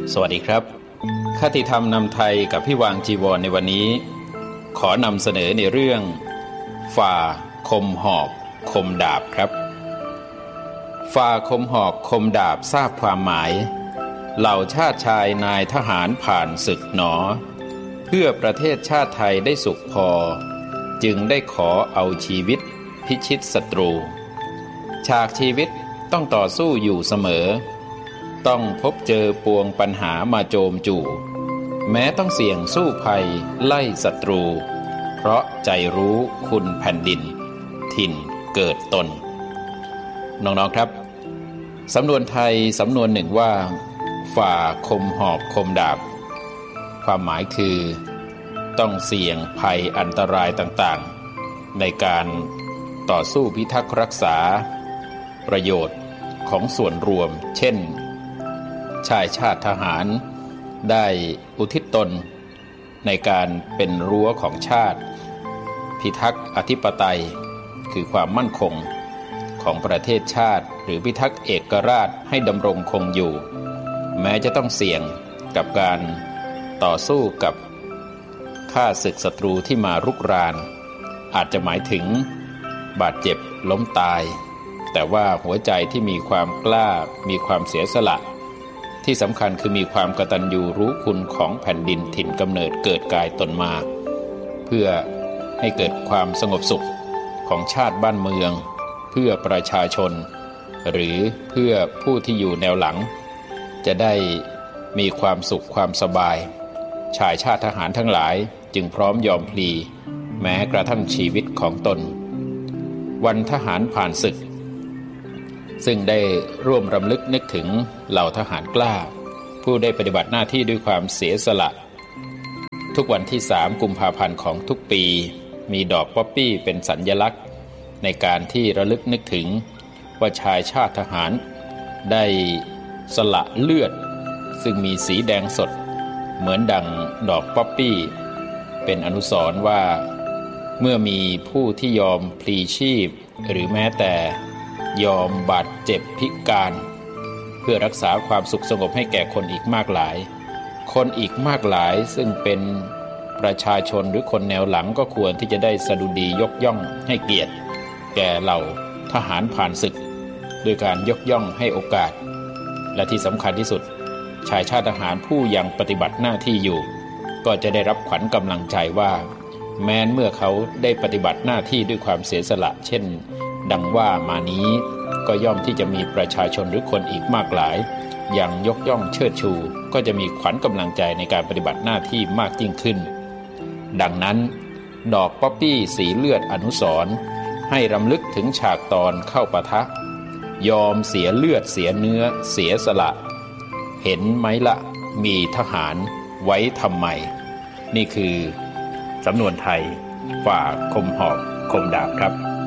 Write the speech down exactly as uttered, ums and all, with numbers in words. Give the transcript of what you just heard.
สวัสดีครับคติธรรมนำไทยกับพี่วางจีวรในวันนี้ขอนำเสนอในเรื่องฝ่าคมหอกคมดาบครับฝ่าคมหอกคมดาบทราบความหมายเหล่าชาติชายนายทหารผ่านศึกหนอเพื่อประเทศชาติไทยได้สุขพอจึงได้ขอเอาชีวิตพิชิตศัตรูฉากชีวิตต้องต่อสู้อยู่เสมอต้องพบเจอปวงปัญหามาโจมจู่แม้ต้องเสี่ยงสู้ภัยไล่ศัตรูเพราะใจรู้คุณแผ่นดินถิ่นเกิดตนน้องๆครับสำนวนไทยสำนวนหนึ่งว่าฝ่าคมหอกคมดาบความหมายคือต้องเสี่ยงภัยอันตรายต่างๆในการต่อสู้พิทักษ์รักษาประโยชน์ของส่วนรวมเช่นชายชาติทหารได้อุทิศตนในการเป็นรั้วของชาติพิทักษ์อธิปไตยคือความมั่นคงของประเทศชาติหรือพิทักษ์เอกราชให้ดำรงคงอยู่แม้จะต้องเสี่ยงกับการต่อสู้กับข้าศึกศัตรูที่มารุกรานอาจจะหมายถึงบาดเจ็บล้มตายแต่ว่าหัวใจที่มีความกล้ามีความเสียสละที่สำคัญคือมีความกตัญญูรู้คุณของแผ่นดินถิ่นกำเนิดเกิดกายตนมาเพื่อให้เกิดความสงบสุขของชาติบ้านเมืองเพื่อประชาชนหรือเพื่อผู้ที่อยู่แนวหลังจะได้มีความสุขความสบายชายชาติทหารทั้งหลายจึงพร้อมยอมพลีแม้กระทั่งชีวิตของตนวันทหารผ่านศึกซึ่งได้ร่วมรำลึกนึกถึงเหล่าทหารกล้าผู้ได้ปฏิบัติหน้าที่ด้วยความเสียสละทุกวันที่สามกุมภาพันธ์ของทุกปีมีดอกป๊อปปี้เป็นสัญลักษณ์ในการที่ระลึกนึกถึงว่าชายชาติทหารได้สละเลือดซึ่งมีสีแดงสดเหมือนดังดอกป๊อปปี้เป็นอนุสรณ์ว่าเมื่อมีผู้ที่ยอมพลีชีพหรือแม้แต่ยอมบาดเจ็บพิการเพื่อรักษาความสุขสงบให้แก่คนอีกมากหลายคนอีกมากหลายซึ่งเป็นประชาชนหรือคนแนวหลังก็ควรที่จะได้สดุดียกย่องให้เกียรติแก่เหล่าทหารผ่านศึกด้วยการยกย่องให้โอกาสและที่สำคัญที่สุดชายชาติทหารผู้ยังปฏิบัติหน้าที่อยู่ก็จะได้รับขวัญกำลังใจว่าแม้เมื่อเขาได้ปฏิบัติหน้าที่ด้วยความเสียสละเช่นดังว่ามานี้ก็ย่อมที่จะมีประชาชนหรือคนอีกมากหลายยังยกย่องเชิดชูก็จะมีขวัญกำลังใจในการปฏิบัติหน้าที่มากยิ่งขึ้นดังนั้นดอกป๊อปปี้สีเลือดอนุสรณ์ให้รำลึกถึงฉากตอนเข้าปะทะยอมเสียเลือดเสียเนื้อเสียสละเห็นไหมละมีทหารไว้ทำไมนี่คือสำนวนไทยฝ่าคมหอกคมดาบครับ